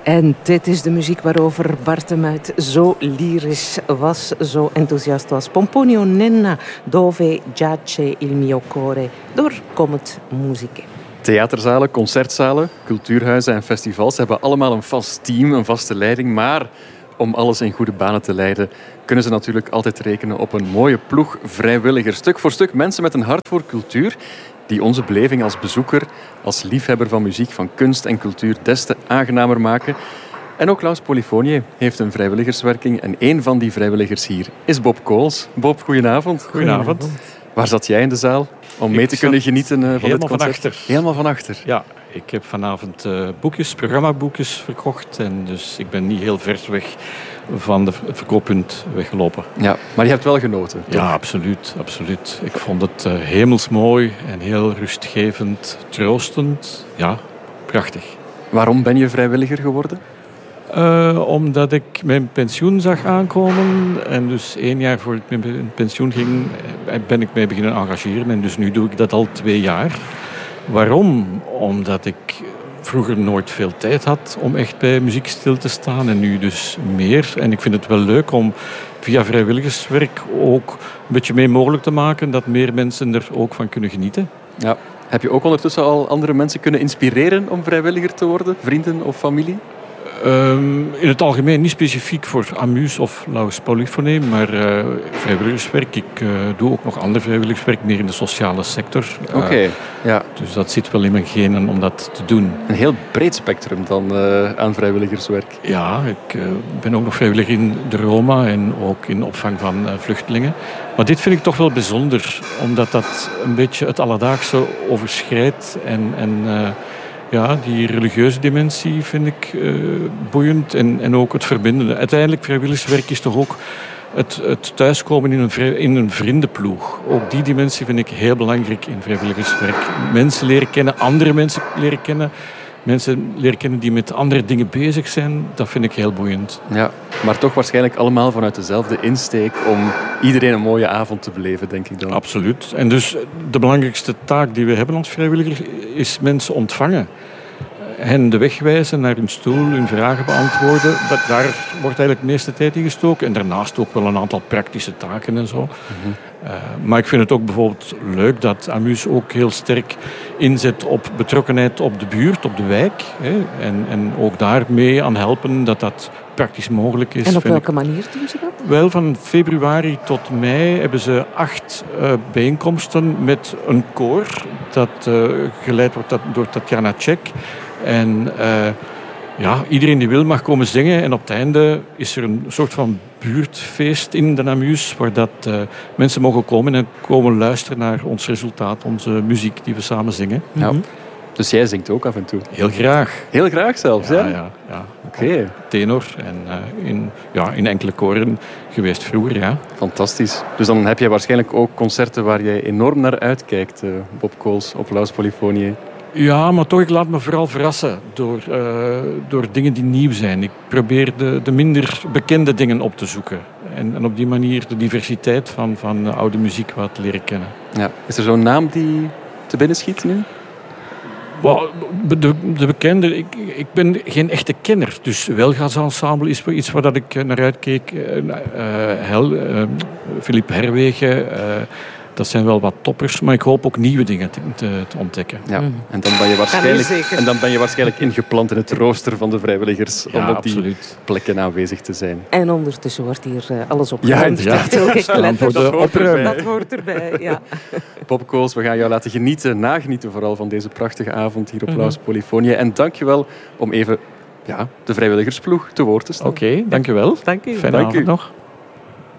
En dit is de muziek waarover Bart de Muit zo lyrisch was, zo enthousiast was. Pomponio Nenna, dove giace il mio cuore, door Comet Musiche. Theaterzalen, concertzalen, cultuurhuizen en festivals hebben allemaal een vast team, een vaste leiding. Maar om alles in goede banen te leiden, kunnen ze natuurlijk altijd rekenen op een mooie ploeg vrijwilligers. Stuk voor stuk mensen met een hart voor cultuur, die onze beleving als bezoeker, als liefhebber van muziek, van kunst en cultuur des te aangenamer maken. En ook Laus Polyfonie heeft een vrijwilligerswerking. En één van die vrijwilligers hier is Bob Kools. Bob, goedenavond. Goedenavond. Waar zat jij in de zaal om mee te kunnen genieten van dit concert? Helemaal van achter. Helemaal van achter? Ja, ik heb vanavond programmaboekjes verkocht. En dus ik ben niet heel ver weg van het verkooppunt weggelopen. Ja, maar je hebt wel genoten, toch? Ja, absoluut, absoluut. Ik vond het hemelsmooi en heel rustgevend, troostend. Ja, prachtig. Waarom ben je vrijwilliger geworden? Omdat ik mijn pensioen zag aankomen. En dus 1 jaar voor ik met pensioen ging, ben ik mij beginnen engageren. En dus nu doe ik dat al 2 jaar. Waarom? Omdat ik vroeger nooit veel tijd had om echt bij muziek stil te staan. En nu dus meer. En ik vind het wel leuk om via vrijwilligerswerk ook een beetje mee mogelijk te maken dat meer mensen er ook van kunnen genieten. Ja. Heb je ook ondertussen al andere mensen kunnen inspireren om vrijwilliger te worden? Vrienden of familie? In het algemeen niet specifiek voor Amus of Laus Polyfonie, maar vrijwilligerswerk. Ik doe ook nog ander vrijwilligerswerk, meer in de sociale sector. Oké, ja. Dus dat zit wel in mijn genen om dat te doen. Een heel breed spectrum dan aan vrijwilligerswerk. Ja, ik ben ook nog vrijwilliger in de Roma en ook in opvang van vluchtelingen. Maar dit vind ik toch wel bijzonder, omdat dat een beetje het alledaagse overschrijdt en ja, die religieuze dimensie vind ik boeiend en ook het verbindende. Uiteindelijk, vrijwilligerswerk is toch ook het thuiskomen in een vriendenploeg. Ook die dimensie vind ik heel belangrijk in vrijwilligerswerk. Mensen leren kennen, andere mensen leren kennen. Mensen leren kennen die met andere dingen bezig zijn. Dat vind ik heel boeiend. Ja, maar toch waarschijnlijk allemaal vanuit dezelfde insteek om iedereen een mooie avond te beleven, denk ik dan. Absoluut. En dus de belangrijkste taak die we hebben als vrijwilliger is mensen ontvangen. Hen de weg wijzen naar hun stoel, hun vragen beantwoorden. Daar wordt eigenlijk de meeste tijd in gestoken. En daarnaast ook wel een aantal praktische taken en zo. Mm-hmm. Maar ik vind het ook bijvoorbeeld leuk dat Amus ook heel sterk inzet op betrokkenheid op de buurt, op de wijk. Hè, en ook daarmee aan helpen dat dat praktisch mogelijk is. En op welke manier doen ze dat? Wel, van februari tot mei hebben ze 8 bijeenkomsten met een koor. Dat geleid wordt door Tatjana Czech. En ja, iedereen die wil mag komen zingen. En op het einde is er een soort van buurtfeest in de Amus, waar dat mensen mogen komen en komen luisteren naar ons resultaat, onze muziek die we samen zingen. Ja. Dus jij zingt ook af en toe? Heel graag. Heel graag zelfs, hè? Ja. Oké. Tenor en in enkele koren geweest vroeger, ja. Fantastisch. Dus dan heb jij waarschijnlijk ook concerten waar jij enorm naar uitkijkt, Bob Kools, op Laus Polyfonie. Ja, maar toch, ik laat me vooral verrassen door dingen die nieuw zijn. Ik probeer de minder bekende dingen op te zoeken. En op die manier de diversiteit van oude muziek wat te leren kennen. Ja. Is er zo'n naam die te binnen schiet nu? De bekende, ik ben geen echte kenner. Dus Welgazensemble is wel iets waar dat ik naar uitkeek. Philippe Herwegen. Dat zijn wel wat toppers, maar ik hoop ook nieuwe dingen te ontdekken. Ja, en dan ben je waarschijnlijk ingeplant in het rooster van de vrijwilligers om op die absoluut. Plekken aanwezig te zijn. En ondertussen wordt hier alles op. Ja, inderdaad. Dat hoort erbij, ja. Bob Kools, we gaan jou laten genieten, nagenieten vooral van deze prachtige avond hier op Laus Polyfonie. En dank je wel om even de vrijwilligersploeg te woord te staan. Oké, dank je wel. Dank u. Fijne avond nog.